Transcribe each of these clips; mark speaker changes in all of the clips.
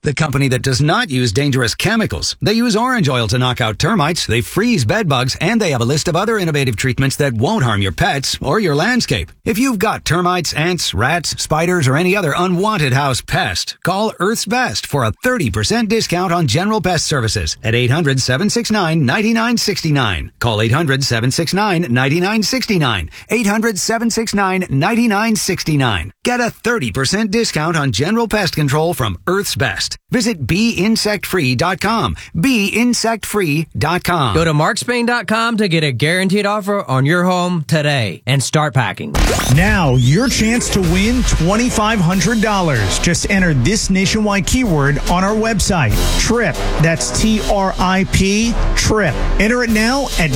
Speaker 1: the company that does not use dangerous chemicals. They use orange oil to knock out termites, they freeze bed bugs, and they have a list of other innovative treatments that won't harm your pets or your landscape. If you've got termites, ants, rats, spiders, or any other unwanted house pest, call Earth's Best for a 30% discount on general pest services at 800-769-9969. Call 800-769-9969. 800-769-9969. Get a 30% discount on general pest control from Earth's Best. Visit BeInsectFree.com. BeInsectFree.com.
Speaker 2: Go to markspain.com to get a guaranteed offer on your home today and start packing.
Speaker 3: Now, your chance to win $2,500. Just enter this nationwide keyword on our website, TRIP. That's TRIP, TRIP. Enter it now at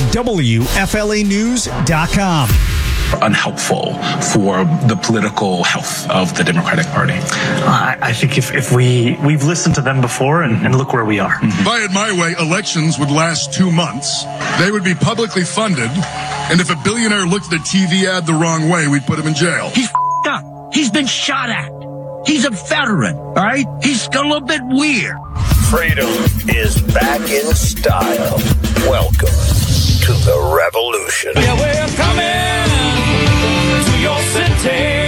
Speaker 3: WFLAnews.com.
Speaker 4: Unhelpful for the political health of the Democratic Party.
Speaker 5: I think if we've listened to them before and look where we are.
Speaker 6: If I had my way, elections would last 2 months. They would be publicly funded. And if a billionaire looked at a TV ad the wrong way, we'd put him in jail.
Speaker 7: He's up. He's been shot at. He's a veteran, all right? He's a little bit weird.
Speaker 8: Freedom is back in style. Welcome to the revolution.
Speaker 9: Yeah, we're coming to your city.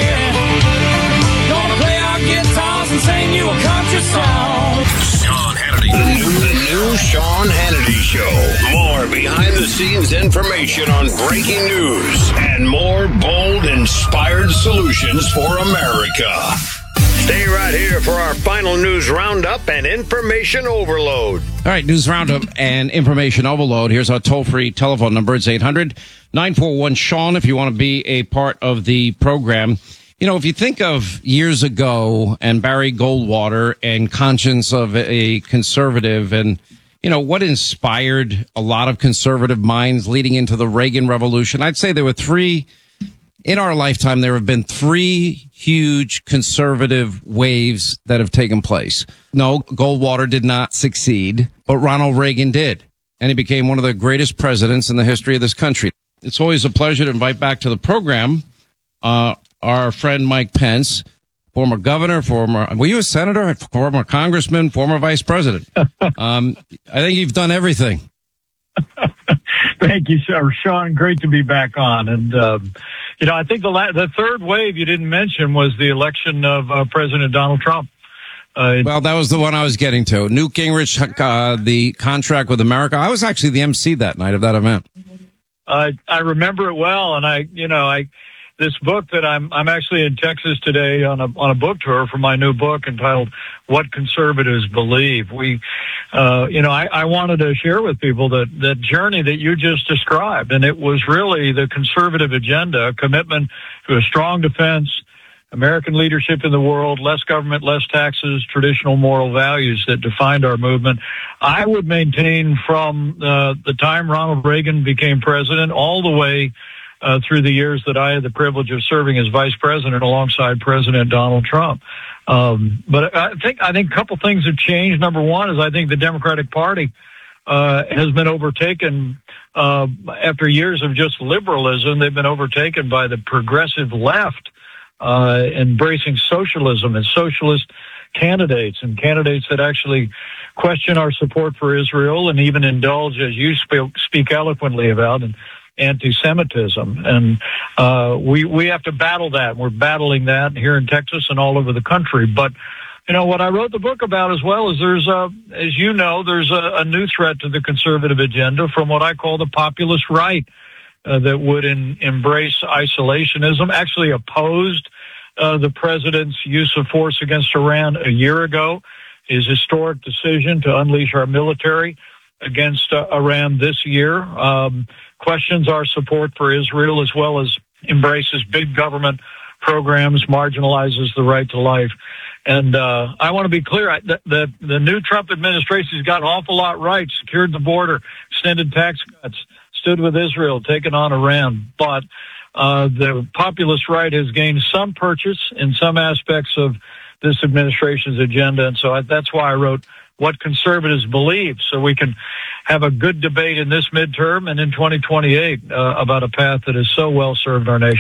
Speaker 9: Gonna play our guitars and sing you a country song.
Speaker 8: Sean Hannity. The new Sean Hannity Show. More behind-the-scenes information on breaking news and more bold, inspired solutions for America. Stay right here for our final news roundup and information overload.
Speaker 10: All right, news roundup and information overload. Here's our toll-free telephone number. It's 800-941-SEAN if you want to be a part of the program. You know, if you think of years ago and Barry Goldwater and conscience of a conservative and, you know, what inspired a lot of conservative minds leading into the Reagan Revolution, I'd say there were three. In our lifetime, there have been three huge conservative waves that have taken place. No, Goldwater did not succeed, but Ronald Reagan did. And he became one of the greatest presidents in the history of this country. It's always a pleasure to invite back to the program our friend Mike Pence, former governor, were you a senator, former congressman, former vice president? I think you've done everything.
Speaker 11: Thank you, sir. Sean. Great to be back on. And, you know, I think the third wave you didn't mention was the election of President Donald Trump.
Speaker 10: Well, that was the one I was getting to. Newt Gingrich, the contract with America. I was actually the MC that night of that event.
Speaker 11: I remember it well. And this book that I'm actually in Texas today on a book tour for my new book entitled What Conservatives Believe. I wanted to share with people that journey that you just described. And it was really the conservative agenda, a commitment to a strong defense, American leadership in the world, less government, less taxes, traditional moral values that defined our movement. I would maintain from the time Ronald Reagan became president all the way through the years that I had the privilege of serving as vice president alongside President Donald Trump. But I think a couple things have changed. Number one is I think the Democratic Party has been overtaken after years of just liberalism. They've been overtaken by the progressive left, embracing socialism and socialist candidates that actually question our support for Israel and even indulge, as you speak eloquently about, and anti-Semitism. And we have to battle that. We're battling that here in Texas and all over the country. But, you know, what I wrote the book about as well is there's a new threat to the conservative agenda from what I call the populist right that would embrace isolationism, actually opposed the president's use of force against Iran a year ago, his historic decision to unleash our military against Iran this year, questions our support for Israel, as well as embraces big government programs, marginalizes the right to life. And I want to be clear, the new Trump administration has got an awful lot right, secured the border, extended tax cuts, stood with Israel, taken on Iran. But the populist right has gained some purchase in some aspects of this administration's agenda. And so that's why I wrote What Conservatives Believe, so we can have a good debate in this midterm and in 2028 about a path that has so well served our nation.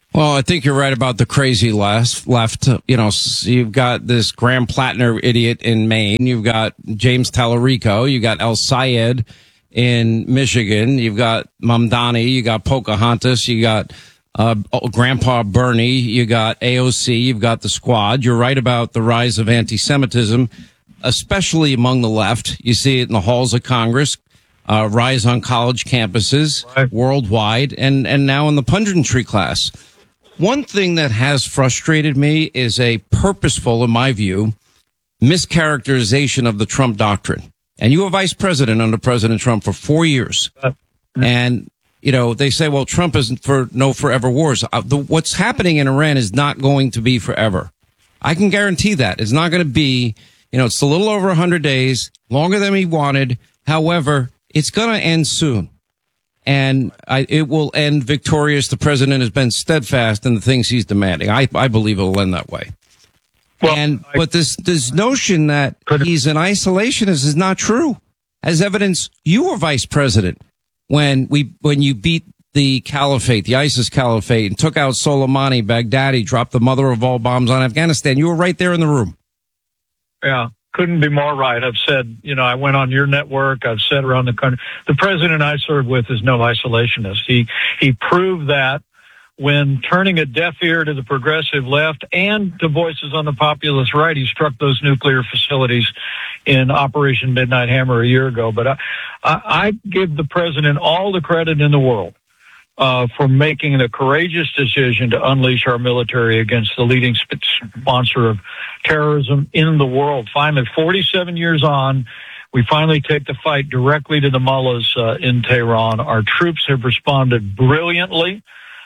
Speaker 10: Well, I think you're right about the crazy left. You know, you've got this Graham Plattner idiot in Maine. You've got James Tallarico. You got El Sayed in Michigan. You've got Mamdani. You got Pocahontas. You got Grandpa Bernie. You got AOC. You've got the Squad. You're right about the rise of anti-Semitism, especially among the left. You see it in the halls of Congress, rise on college campuses worldwide, and now in the punditry class. One thing that has frustrated me is a purposeful, in my view, mischaracterization of the Trump doctrine. And you were vice president under President Trump for 4 years. And, you know, they say, well, Trump isn't for no forever wars. What's happening in Iran is not going to be forever. I can guarantee that. It's not going to be, you know, it's a little over 100 days, longer than he wanted. However, it's going to end soon. And it will end victorious. The president has been steadfast in the things he's demanding. I believe it will end that way. Well, but this notion that he's an isolationist is not true. As evidence, you were vice president when you beat the caliphate, the ISIS caliphate, and took out Soleimani, Baghdadi, dropped the mother of all bombs on Afghanistan. You were right there in the room.
Speaker 11: Yeah. Couldn't be more right. I've said, you know, I went on your network. I've said around the country, the president I serve with is no isolationist. He proved that when turning a deaf ear to the progressive left and to voices on the populist right. He struck those nuclear facilities in Operation Midnight Hammer a year ago. But I give the president all the credit in the world for making the courageous decision to unleash our military against the leading sponsor of terrorism in the world. Finally, 47 years on, we finally take the fight directly to the mullahs in Tehran. Our troops have responded brilliantly.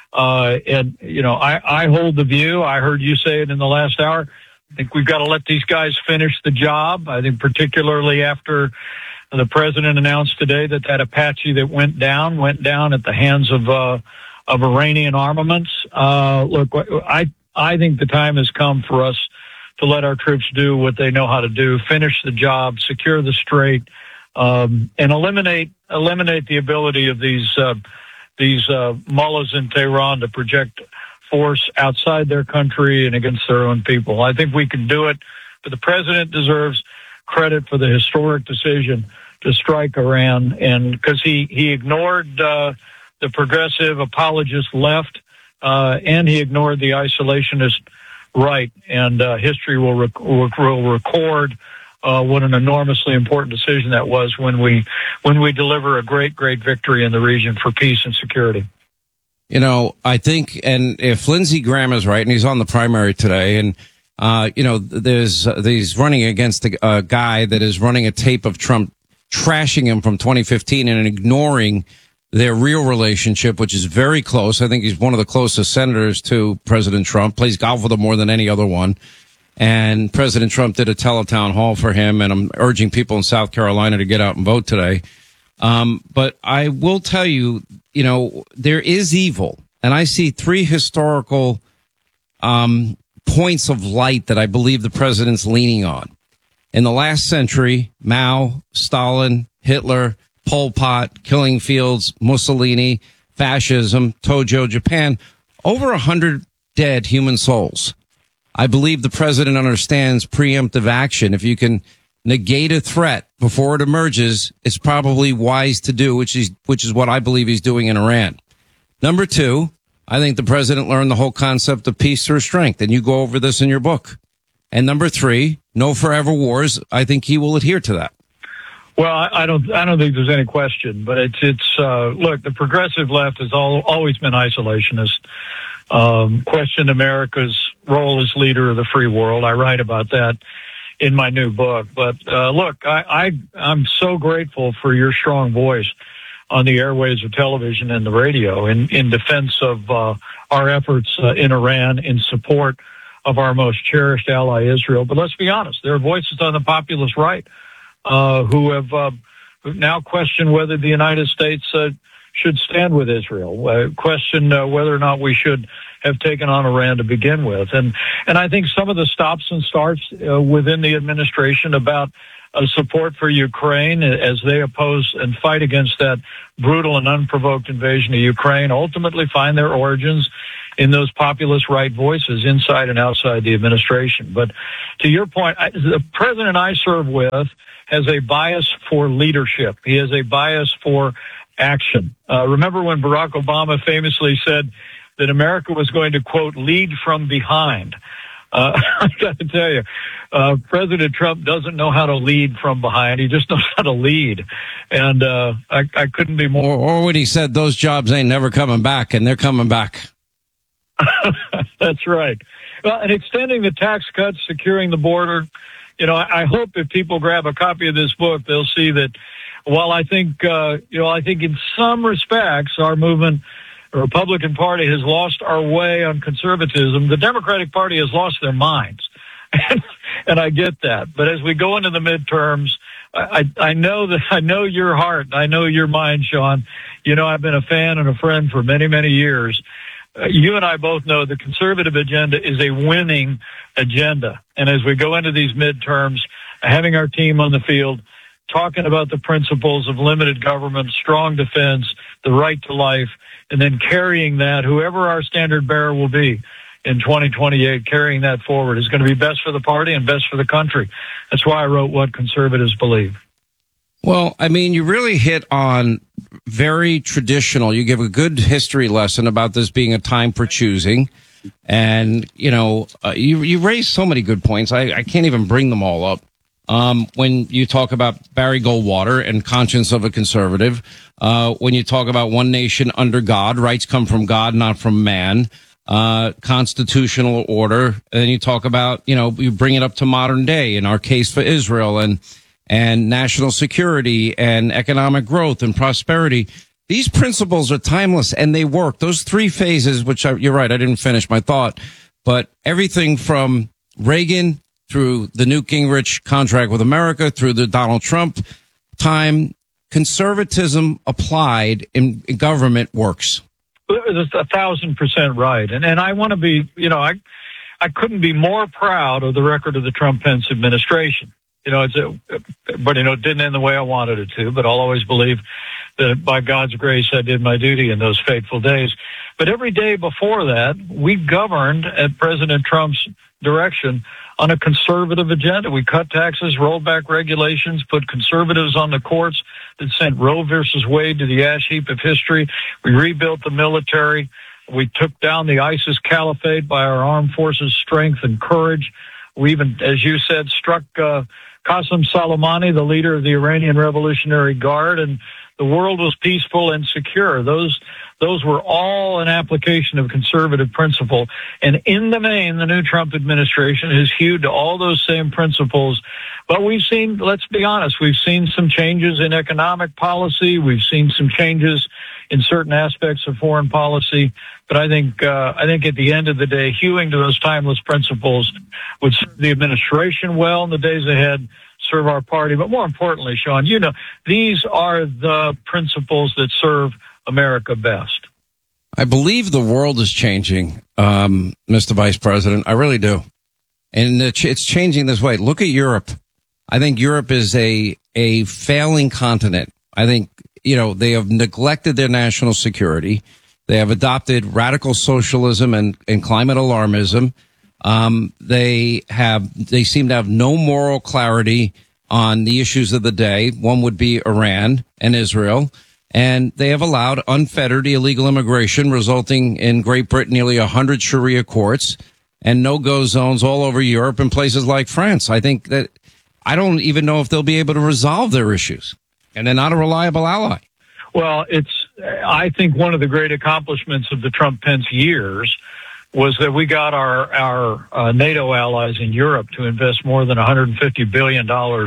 Speaker 11: And, you know, I hold the view. I heard you say it in the last hour. I think we've got to let these guys finish the job. I think particularly after the president announced today that Apache that went down at the hands of Iranian armaments. Look, I think the time has come for us to let our troops do what they know how to do, finish the job, secure the strait, and eliminate the ability of these mullahs in Tehran to project force outside their country and against their own people. I think we can do it, but the president deserves credit for the historic decision to strike Iran, and because he ignored the progressive apologist left, and he ignored the isolationist right, and history will record what an enormously important decision that was when we deliver a great victory in the region for peace and security.
Speaker 10: You know, I think, and if Lindsey Graham is right, and he's on the primary today, and you know, he's running against a guy that is running a tape of Trump trashing him from 2015 and ignoring their real relationship, which is very close. I think he's one of the closest senators to President Trump, plays golf with him more than any other one. And President Trump did a teletown hall for him, and I'm urging people in South Carolina to get out and vote today. But I will tell you, you know, there is evil, and I see three historical points of light that I believe the president's leaning on. In the last century, Mao, Stalin, Hitler, Pol Pot, killing fields, Mussolini, fascism, Tojo, Japan, over 100 dead human souls. I believe the president understands preemptive action. If you can negate a threat before it emerges, it's probably wise to do, which is what I believe he's doing in Iran. Number two, I think the president learned the whole concept of peace through strength, and you go over this in your book. And number three, no forever wars. I think he will adhere to that.
Speaker 11: Well, I don't think there's any question, but it's look, the progressive left has always been isolationist. Questioned America's role as leader of the free world. I write about that in my new book. But look, I'm so grateful for your strong voice on the airwaves of television and the radio in defense of our efforts in Iran, in support of our most cherished ally, Israel. But let's be honest, there are voices on the populist right who have now questioned whether the United States should stand with Israel, question whether or not we should have taken on Iran to begin with. And I think some of the stops and starts within the administration about support for Ukraine as they oppose and fight against that brutal and unprovoked invasion of Ukraine ultimately find their origins in those populist right voices inside and outside the administration. But to your point, the president I serve with has a bias for leadership. He has a bias for action. Remember when Barack Obama famously said that America was going to, quote, lead from behind? I got to tell you, President Trump doesn't know how to lead from behind. He just knows how to lead. And I couldn't be more.
Speaker 10: Or when he said those jobs ain't never coming back, and they're coming back.
Speaker 11: That's right. Well, and extending the tax cuts, securing the border. You know, I hope if people grab a copy of this book, they'll see that while I think, I think in some respects our movement, the Republican Party, has lost our way on conservatism, the Democratic Party has lost their minds. And I get that. But as we go into the midterms, I know your heart. I know your mind, Sean. You know, I've been a fan and a friend for many, many years. You and I both know the conservative agenda is a winning agenda. And as we go into these midterms, having our team on the field, talking about the principles of limited government, strong defense, the right to life, and then carrying that, whoever our standard bearer will be in 2028, carrying that forward is going to be best for the party and best for the country. That's why I wrote What Conservatives Believe.
Speaker 10: Well, I mean, you really hit on very traditional. You give a good history lesson about this being a time for choosing. And, you raised so many good points. I can't even bring them all up. When you talk about Barry Goldwater and conscience of a conservative, when you talk about one nation under God, rights come from God, not from man, constitutional order, and you talk about, you bring it up to modern day in our case for Israel and national security and economic growth and prosperity. These principles are timeless and they work. Those three phases, which you're right, I didn't finish my thought, but everything from Reagan through the Newt Gingrich contract with America, through the Donald Trump time, conservatism applied in government works.
Speaker 11: That's 1,000% right. And I want to be, I couldn't be more proud of the record of the Trump-Pence administration. But it didn't end the way I wanted it to, but I'll always believe that by God's grace, I did my duty in those fateful days. But every day before that, we governed at President Trump's direction on a conservative agenda. We cut taxes, rolled back regulations, put conservatives on the courts that sent Roe versus Wade to the ash heap of history. We rebuilt the military. We took down the ISIS caliphate by our armed forces' strength and courage. We even, as you said, struck Qasem Soleimani, the leader of the Iranian Revolutionary Guard, and the world was peaceful and secure. Those were all an application of conservative principle. And in the main, the new Trump administration has hewed to all those same principles. But we've seen, let's be honest, we've seen some changes in economic policy. We've seen some changes in certain aspects of foreign policy. But I think at the end of the day, hewing to those timeless principles would serve the administration well in the days ahead, serve our party. But more importantly, Sean, these are the principles that serve America best.
Speaker 10: I believe the world is changing, Mr. Vice President. I really do. And it's changing this way. Look at Europe. I think Europe is a failing continent. I think, they have neglected their national security. They have adopted radical socialism and climate alarmism. They seem to have no moral clarity on the issues of the day. One would be Iran and Israel. And they have allowed unfettered illegal immigration, resulting in Great Britain nearly 100 Sharia courts and no-go zones all over Europe and places like France. I think that I don't even know if they'll be able to resolve their issues. And they're not a reliable ally.
Speaker 11: Well, I think one of the great accomplishments of the Trump-Pence years was that we got our NATO allies in Europe to invest more than $150 billion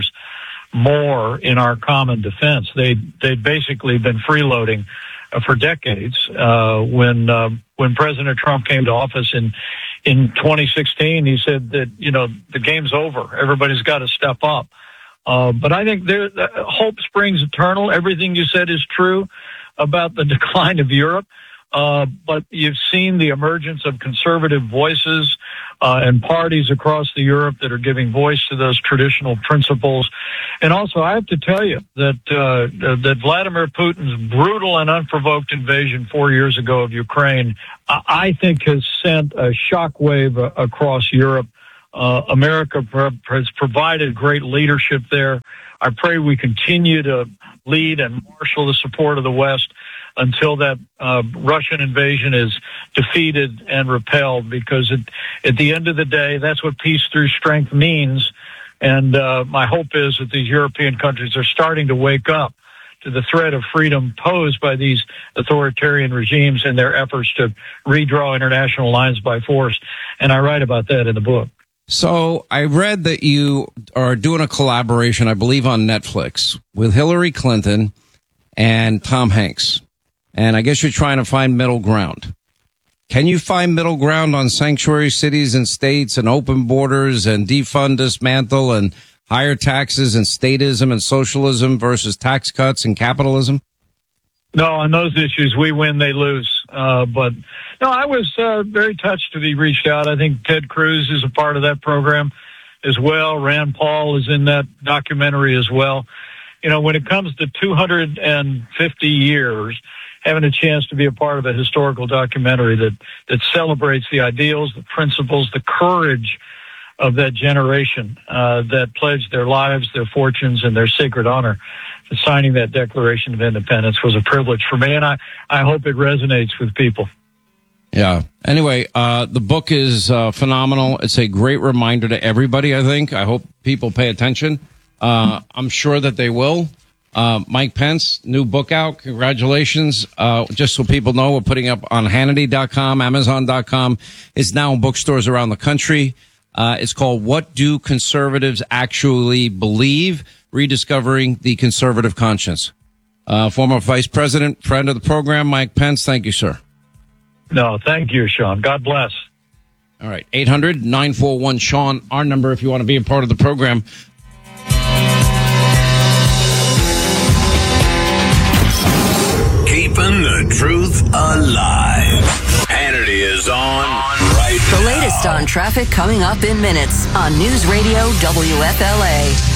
Speaker 11: more in our common defense. They'd basically been freeloading for decades. When President Trump came to office in 2016, he said that, the game's over. Everybody's got to step up. But I think hope springs eternal. Everything you said is true about the decline of Europe. But you've seen the emergence of conservative voices and parties across Europe that are giving voice to those traditional principles. And also, I have to tell you that that Vladimir Putin's brutal and unprovoked invasion 4 years ago of Ukraine, I think has sent a shockwave across Europe. America has provided great leadership there. I pray we continue to lead and marshal the support of the West until that Russian invasion is defeated and repelled, because at the end of the day, that's what peace through strength means. And my hope is that these European countries are starting to wake up to the threat of freedom posed by these authoritarian regimes and their efforts to redraw international lines by force. And I write about that in the book.
Speaker 10: So I read that you are doing a collaboration, I believe, on Netflix with Hillary Clinton and Tom Hanks. And I guess you're trying to find middle ground. Can you find middle ground on sanctuary cities and states and open borders and defund, dismantle, and higher taxes and statism and socialism versus tax cuts and capitalism?
Speaker 11: No, on those issues, we win, they lose. But no, I was very touched to be reached out. I think Ted Cruz is a part of that program as well. Rand Paul is in that documentary as well. You know, when it comes to 250 years, having a chance to be a part of a historical documentary that celebrates the ideals, the principles, the courage of that generation that pledged their lives, their fortunes, and their sacred honor to signing that Declaration of Independence was a privilege for me, and I hope it resonates with people.
Speaker 10: Yeah. Anyway, the book is phenomenal. It's a great reminder to everybody, I think. I hope people pay attention. I'm sure that they will. Mike Pence, new book out. Congratulations. Just so people know, we're putting up on Hannity.com, Amazon.com. It's now in bookstores around the country. It's called What Do Conservatives Actually Believe? Rediscovering the Conservative Conscience. Former Vice President, friend of the program, Mike Pence. Thank you, sir.
Speaker 11: No, thank you, Sean. God bless.
Speaker 10: All right. 800-941-SEAN, our number if you want to be a part of the program.
Speaker 8: Keeping the truth alive. Hannity is on right now.
Speaker 12: The latest on traffic coming up in minutes on News Radio WFLA.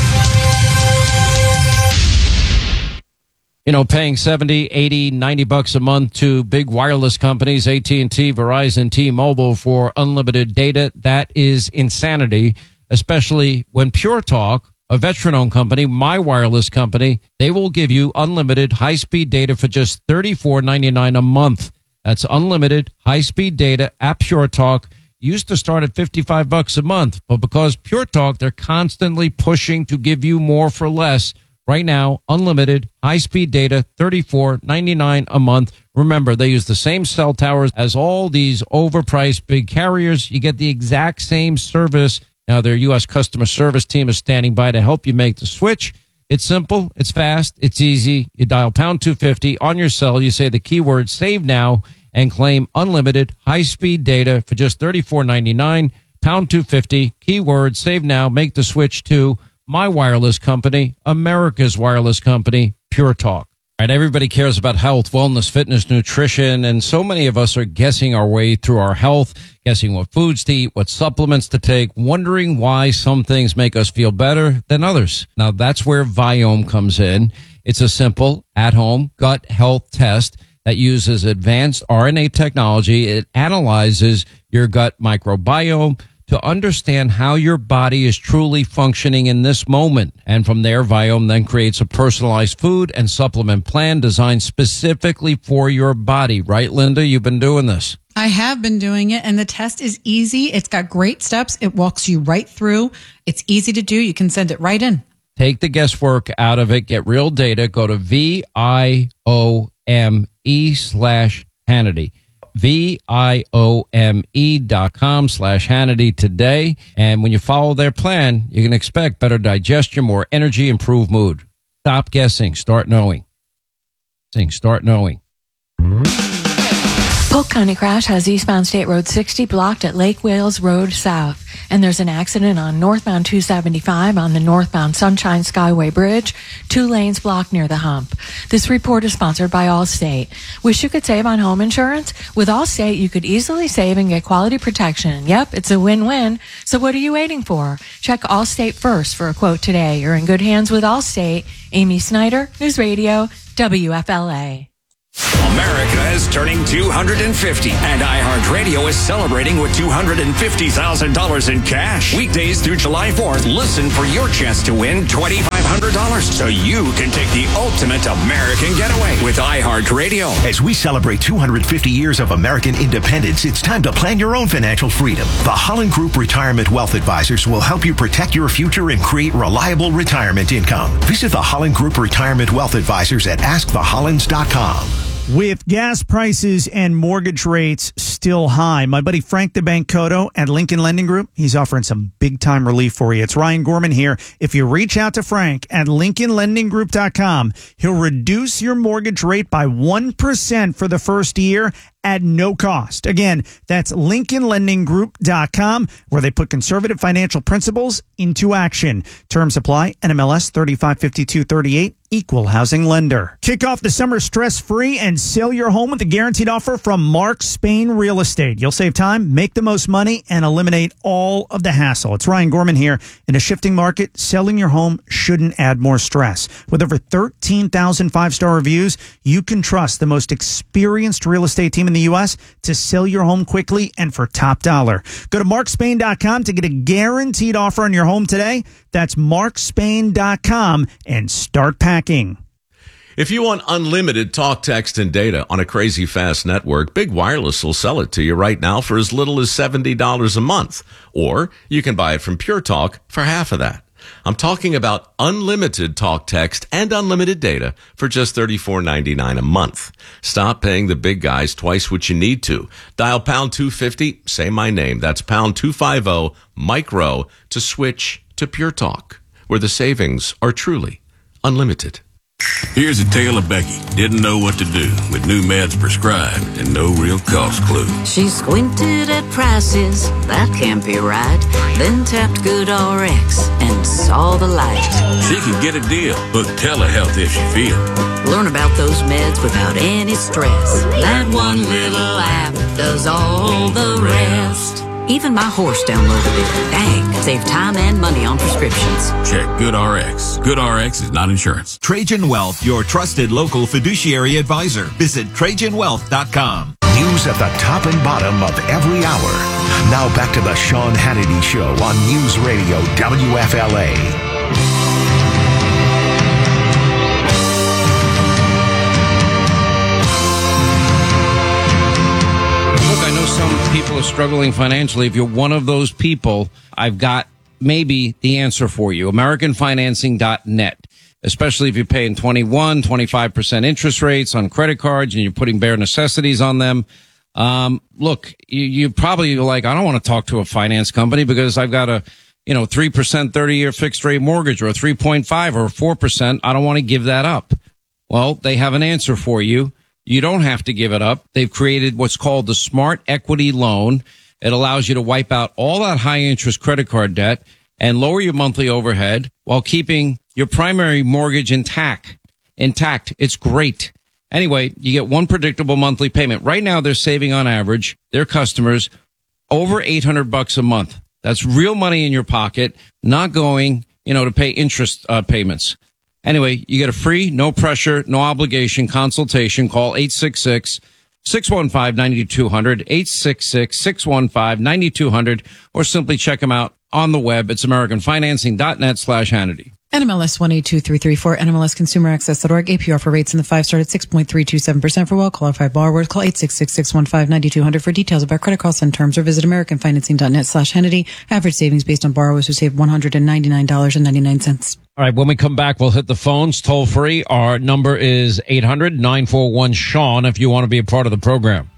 Speaker 2: You know, paying $70, $80, $90 a month to big wireless companies, AT&T, Verizon, T-Mobile for unlimited data, that is insanity, especially when Pure Talk, a veteran-owned company, my wireless company, they will give you unlimited high-speed data for just $34.99 a month. That's unlimited high-speed data at Pure Talk. Used to start at $55 a month, but because Pure Talk, they're constantly pushing to give you more for less. Right now, unlimited high-speed data, $34.99 a month. Remember, they use the same cell towers as all these overpriced big carriers. You get the exact same service. Now, their U.S. customer service team is standing by to help you make the switch. It's simple, it's fast, it's easy. You dial pound 250 on your cell. You say the keyword save now and claim unlimited high-speed data for just $34.99. Pound 250, keyword save now, make the switch to my wireless company, America's wireless company, Pure Talk. All right, everybody cares about health, wellness, fitness, nutrition, and so many of us are guessing our way through our health, guessing what foods to eat, what supplements to take, wondering why some things make us feel better than others. Now, that's where Viome comes in. It's a simple, at-home gut health test that uses advanced RNA technology. It analyzes your gut microbiome to understand how your body is truly functioning in this moment. And from there, Viome then creates a personalized food and supplement plan designed specifically for your body. Right, Linda? You've been doing this.
Speaker 13: I have been doing it, and the test is easy. It's got great steps. It walks you right through. It's easy to do. You can send it right in.
Speaker 2: Take the guesswork out of it. Get real data. Go to VIOME/Hannity. VIOME.com/Hannity today. And when you follow their plan, you can expect better digestion, more energy, improved mood. Stop guessing. Start knowing. Start knowing.
Speaker 14: Polk County crash has eastbound State Road 60 blocked at Lake Wales Road South. And there's an accident on northbound 275 on the northbound Sunshine Skyway Bridge. 2 lanes blocked near the hump. This report is sponsored by Allstate. Wish you could save on home insurance? With Allstate, you could easily save and get quality protection. Yep, it's a win-win. So what are you waiting for? Check Allstate first for a quote today. You're in good hands with Allstate. Amy Snyder, News Radio, WFLA.
Speaker 15: America is turning 250, and iHeartRadio is celebrating with $250,000 in cash. Weekdays through July 4th, listen for your chance to win $2,500 so you can take the ultimate American getaway with iHeartRadio.
Speaker 16: As we celebrate 250 years of American independence, it's time to plan your own financial freedom. The Holland Group Retirement Wealth Advisors will help you protect your future and create reliable retirement income. Visit the Holland Group Retirement Wealth Advisors at AskTheHollands.com.
Speaker 3: With gas prices and mortgage rates still high, my buddy Frank the Bank Cotto at Lincoln Lending Group, he's offering some big-time relief for you. It's Ryan Gorman here. If you reach out to Frank at LincolnLendingGroup.com, he'll reduce your mortgage rate by 1% for the first year at no cost. Again, that's LincolnLendingGroup.com, where they put conservative financial principles into action. Terms apply. NMLS 355238. Equal housing lender. Kick off the summer stress-free and sell your home with a guaranteed offer from Mark Spain Real Estate. You'll save time, make the most money, and eliminate all of the hassle. It's Ryan Gorman here. In a shifting market, selling your home shouldn't add more stress. With over 13,000 5-star reviews, you can trust the most experienced real estate team in the U.S. to sell your home quickly and for top dollar. Go to markspain.com to get a guaranteed offer on your home today. That's markspain.com and start packing.
Speaker 17: If you want unlimited talk, text, and data on a crazy fast network, Big Wireless will sell it to you right now for as little as $70 a month. Or you can buy it from Pure Talk for half of that. I'm talking about unlimited talk, text, and unlimited data for just $34.99 a month. Stop paying the big guys twice what you need to. Dial pound 250, say my name. That's pound 250 micro to switch to Pure Talk, where the savings are truly unlimited.
Speaker 8: Here's a tale of Becky. Didn't know what to do with new meds prescribed and no real cost clue.
Speaker 18: She squinted at prices, that can't be right. Then tapped GoodRx and saw the light.
Speaker 8: She could get a deal, book telehealth if she feels.
Speaker 18: Learn about those meds without any stress. That one little app does all the rest. Even my horse downloaded it. Dang, save time and money on prescriptions.
Speaker 8: Check GoodRx. GoodRx is not insurance.
Speaker 19: Trajan Wealth, your trusted local fiduciary advisor. Visit TrajanWealth.com.
Speaker 16: News at the top and bottom of every hour. Now back to the Sean Hannity Show on News Radio WFLA.
Speaker 10: Some people are struggling financially. If you're one of those people, I've got maybe the answer for you. AmericanFinancing.net. Especially if you're paying 25% interest rates on credit cards and you're putting bare necessities on them. Look, you probably are like, I don't want to talk to a finance company because I've got a, 3% 30-year fixed rate mortgage or a 3.5 or 4%. I don't want to give that up. Well, they have an answer for you. You don't have to give it up. They've created what's called the Smart Equity Loan. It allows you to wipe out all that high interest credit card debt and lower your monthly overhead while keeping your primary mortgage intact. It's great. Anyway, you get one predictable monthly payment. Right now, they're saving on average their customers over $800 a month. That's real money in your pocket, not going, to pay interest payments. Anyway, you get a free, no pressure, no obligation consultation. Call 866-615-9200, 866-615-9200, or simply check them out on the web. It's AmericanFinancing.net/Hannity.
Speaker 13: NMLS 182334, NMLSConsumerAccess.org. APR for rates in the 5 start at 6.327% for well-qualified borrowers. Call 866-615-9200 for details about credit costs and terms, or visit AmericanFinancing.net/Hannity. Average savings based on borrowers who save $199.99.
Speaker 2: All right, when we come back, we'll hit the phones toll free. Our number is 800-941-SEAN if you want to be a part of the program.